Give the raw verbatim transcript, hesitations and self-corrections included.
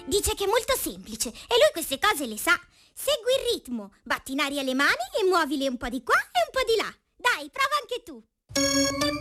Dice che è molto semplice e lui queste cose le sa. Segui il ritmo, batti in aria le mani e muovile un po' di qua e un po' di là. Dai, prova anche tu.